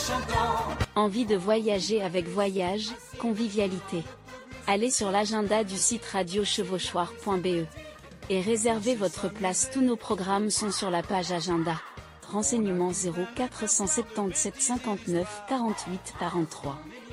Envie de voyager avec Voyage, convivialité. Allez sur l'agenda du site radiochevauchoir.be et réservez votre place. Tous nos programmes sont sur la page agenda. Renseignements 0477 59 48 43.